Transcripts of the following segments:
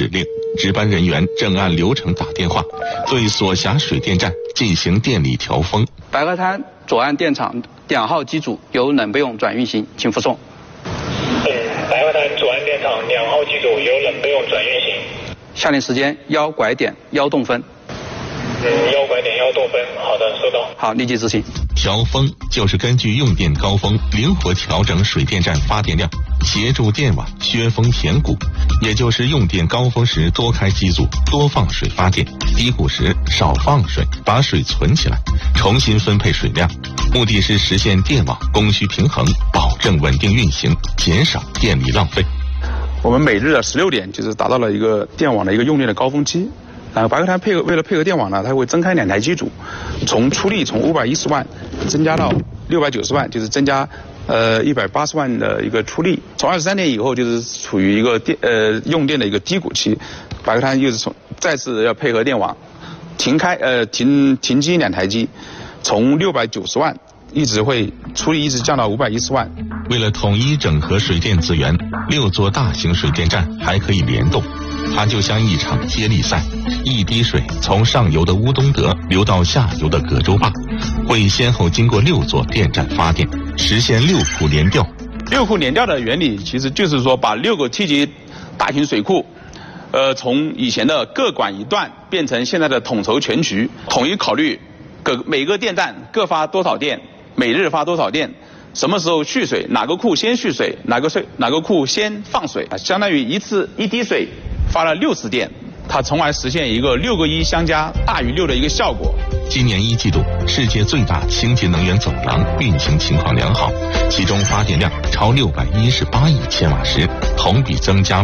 指令，值班人员正按流程打电话，对所辖水电站进行电力调峰。 白河滩左岸电厂2号机组由冷备用转运行，请复送。 白河滩左岸电厂2号机组由冷备用转运行。 下令时间1拐点1动分。 1拐点1动分，好的，收到。 好，立即执行。 调峰就是根据用电高峰灵活调整水电站发电量，协助电网削峰填谷，也就是用电高峰时多开机组，多放水发电，低谷时少放水，把水存起来，重新分配水量，目的是实现电网供需平衡，保证稳定运行，减少电力浪费。 我们每日的16点就是达到了一个电网的一个用电的高峰期。白河滩为了配合电网呢，它会增开2台机组，从510万增加到690万，就是增加180万的一个出力。从23点以后就是处于一个用电的一个低谷期，白河滩又是再次要配合电网停机2台机，从690万一直会出力一直降到510万。 为了统一整合水电资源，6座大型水电站还可以联动。它就像一场接力赛，一滴水从上游的乌东德流到下游的葛洲坝，会先后经过6座电站发电，实现6库联调。 6库联调的原理其实就是说，把6个梯级大型水库，从以前的各管一段变成现在的统筹全局，统一考虑每个电站各发多少电，每日发多少电，什么时候蓄水，哪个库先蓄水，哪个库先放水，相当于一滴水发了6次电，它从而实现一个6个1相加大于6的一个效果。 今年1季度，世界最大清洁能源走廊运行情况良好，其中发电量超618亿千瓦时，同比增加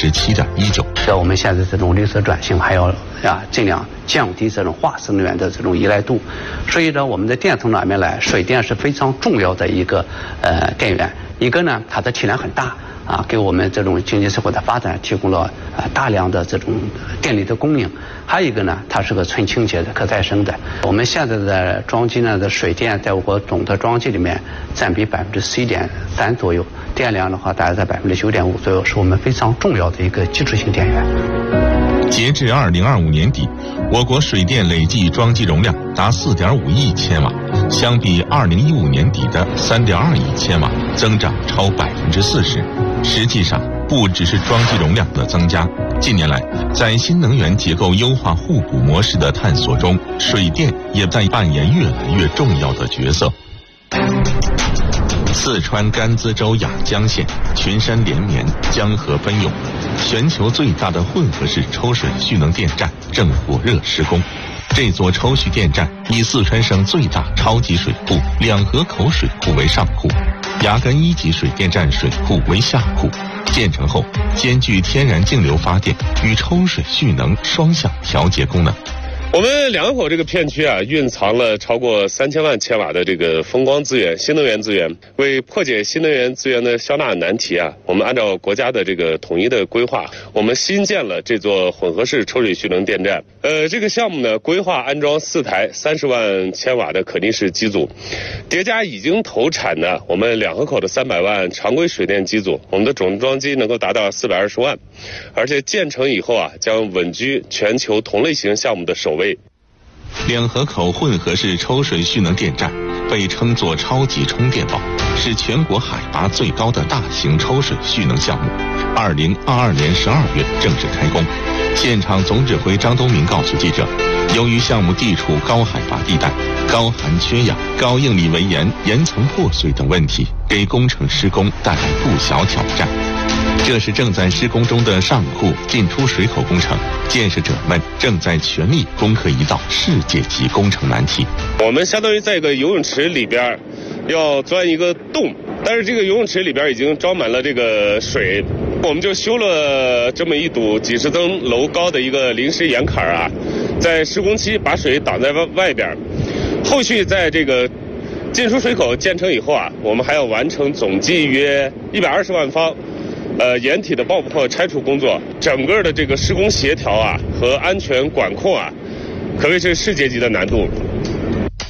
7.19%。 我们现在这种绿色转型还要尽量降低这种化石能源的这种依赖度，所以呢，我们的电从哪边来？水电是非常重要的一个电源。一个呢，它的体量很大。给我们这种经济社会的发展提供了大量的这种电力的供应。还有一个呢，它是个纯清洁的、可再生的。我们现在的装机呢的水电，在我国总的装机里面占比11.3%左右，电量的话大概在9.5%左右，是我们非常重要的一个基础性电源。 截至2025年底，我国水电累计装机容量达4.5亿千瓦，相比2015年底的3.2亿千瓦，增长超40%。实际上，不只是装机容量的增加，近年来，在新能源结构优化互补模式的探索中，水电也在扮演越来越重要的角色。四川甘孜州雅江县群山连绵，江河奔涌，全球最大的混合式抽水蓄能电站正火热施工。这座抽蓄电站以四川省最大超级水库两河口水库为上库，雅甘1级水电站水库为下库。建成后，兼具天然径流发电与抽水蓄能双向调节功能。 我们两河口这个片区蕴藏了超过3000万千瓦的这个风光资源、新能源资源。为破解新能源资源的消纳难题我们按照国家的这个统一的规划，我们新建了这座混合式抽水蓄能电站。这个项目呢，规划安装4台30万千瓦的可逆式机组，叠加已经投产的我们两河口的300万常规水电机组，我们的总装机能够达到420万，而且建成以后将稳居全球同类型项目的首位。 两河口混合式抽水蓄能电站被称作超级充电宝，是全国海拔最高的大型抽水蓄能项目。2022年12月正式开工。现场总指挥张东明告诉记者，由于项目地处高海拔地带，高寒缺氧、高应力围岩、岩层破碎等问题，给工程施工带来不小挑战。这是正在施工中的上库进出水口工程，建设者们正在全力攻克一道世界级工程难题。 我们相当于在一个游泳池里边要钻一个洞，但是这个游泳池里边已经装满了这个水，我们就修了这么一堵几十层楼高的一个临时岩坎在施工期把水挡在外边。后续在这个进出水口建成以后我们还要完成总计约120万方岩体的爆破拆除工作，整个的这个施工协调和安全管控可谓是世界级的难度。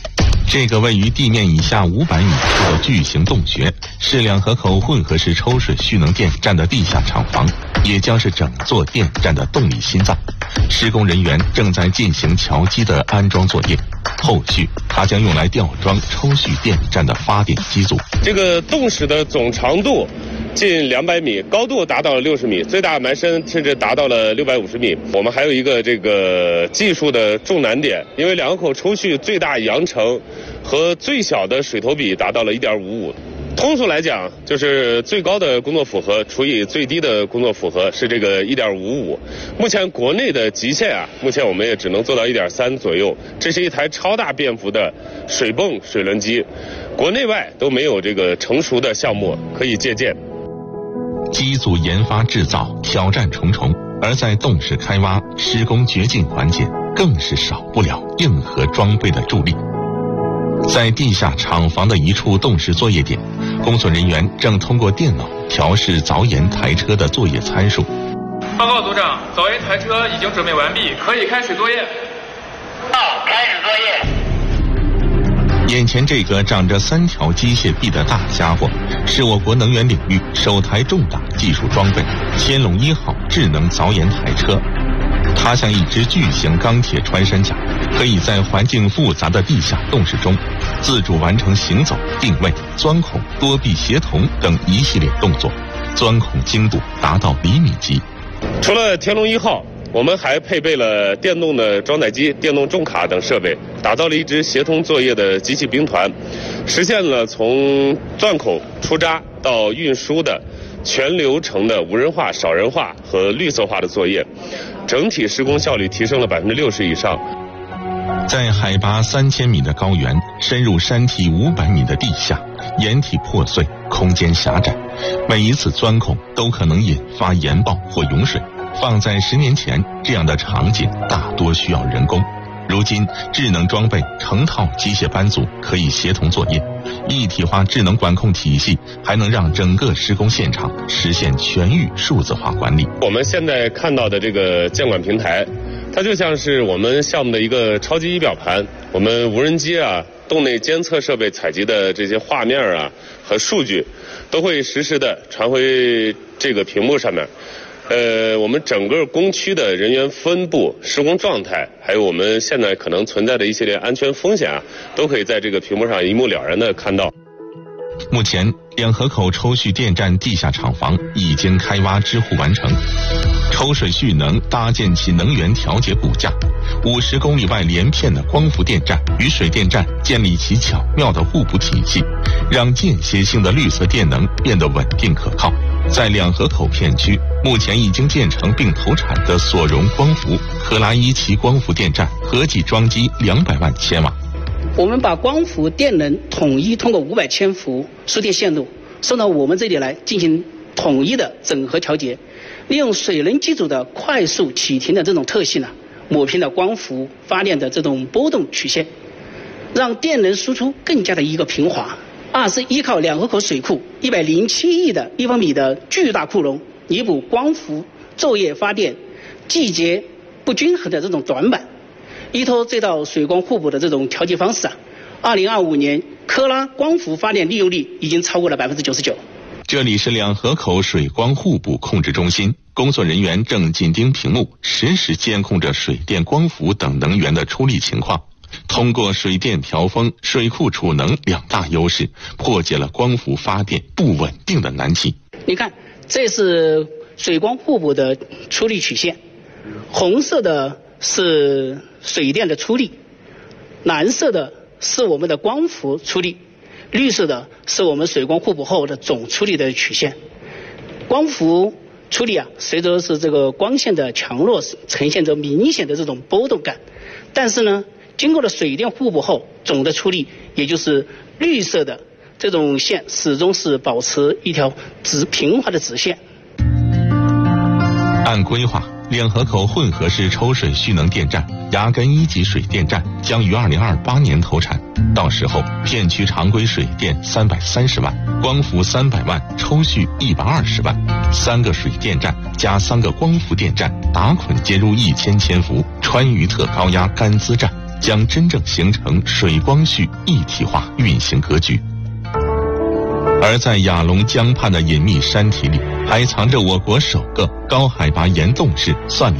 这个位于地面以下500米处的巨型洞穴，是两河口混合式抽水蓄能电站的地下厂房，也将是整座电站的动力心脏。施工人员正在进行桥基的安装作业，后续它将用来吊装抽蓄电站的发电机组。 这个洞室的总长度近200米，高度达到了60米，最大埋深甚至达到了650米。我们还有一个这个技术的重难点，因为两河口抽蓄最大扬程和最小的水头比达到了1.55。通俗来讲，就是最高的工作负荷除以最低的工作负荷是这个1.55。目前国内的极限目前我们也只能做到1.3左右。这是一台超大变幅的水泵水轮机，国内外都没有这个成熟的项目可以借鉴。 机组研发制造挑战重重，而在洞室开挖施工掘进环节，更是少不了硬核装备的助力。在地下厂房的一处洞室作业点，工作人员正通过电脑调试凿岩台车的作业参数。 报告组长，凿岩台车已经准备完毕，可以开始作业。 好，开始作业。 眼前这个长着3条机械臂的大家伙，是我国能源领域首台重大技术装备——天龙1号智能凿岩台车。它像一只巨型钢铁穿山甲，可以在环境复杂的地下洞室中自主完成行走、定位、钻孔、多臂协同等一系列动作，钻孔精度达到厘米级。 除了天龙1号，我们还配备了电动的装载机、电动重卡等设备，打造了一支协同作业的机器兵团，实现了从钻孔、出渣到运输的全流程的无人化、少人化和绿色化的作业，整体施工效率提升了60%以上。 在海拔3000米的高原，深入山体500米的地下，岩体破碎，空间狭窄，每一次钻孔都可能引发岩爆或涌水。放在10年前，这样的场景大多需要人工。如今，智能装备成套机械班组可以协同作业，一体化智能管控体系还能让整个施工现场实现全域数字化管理。 我们现在看到的这个监管平台，它就像是我们项目的一个超级仪表盘，我们无人机洞内监测设备采集的这些画面和数据，都会实时的传回这个屏幕上面。我们整个工区的人员分布、施工状态，还有我们现在可能存在的一系列安全风险都可以在这个屏幕上一目了然的看到。 目前，两河口抽蓄电站地下厂房已经开挖支护完成，抽水蓄能搭建起能源调节骨架，50公里外连片的光伏电站与水电站建立起巧妙的互补体系，让间歇性的绿色电能变得稳定可靠。在两河口片区，目前已经建成并投产的索荣光伏、赫拉1期光伏电站合计装机200万千瓦。 我们把光伏电能统一通过500千伏输电线路送到我们这里来进行统一的整合调节，利用水能机组的快速启停的这种特性抹平了光伏发电的这种波动曲线，让电能输出更加的一个平滑。是依靠两河口水库107亿的立方米的巨大库容，弥补光伏昼夜发电季节不均衡的这种短板。依托这道水光互补的这种调节方式，2025年科拉光伏发电利用率已经超过了99%。 这里是两河口水光互补控制中心，工作人员正紧盯屏幕，实时监控着水电、光伏等能源的出力情况。通过水电调峰、水库储能2大优势，破解了光伏发电不稳定的难题。 你看，这是水光互补的出力曲线，红色的是水电的出力，蓝色的是我们的光伏出力，绿色的是我们水光互补后的总出力的曲线。光伏出力随着是这个光线的强弱呈现着明显的这种波动感，但是呢，经过了水电互补后，总的出力也就是绿色的这种线始终是保持一条平滑的直线。 按规划，两河口混合式抽水蓄能电站崖根1级水电站将于2028年投产，到时候片区常规水电330万，光伏300万，抽蓄120万，3个水电站加3个光伏电站打捆接入1000千伏川渝特高压干资站， 将真正形成水光绪一体化运行格局。而在雅砻江畔的隐秘山体里，还藏着我国首个高海拔岩洞式算力